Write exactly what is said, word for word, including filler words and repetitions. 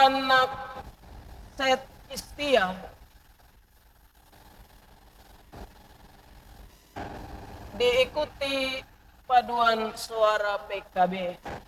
anak Set Istia diikuti paduan suara P K B.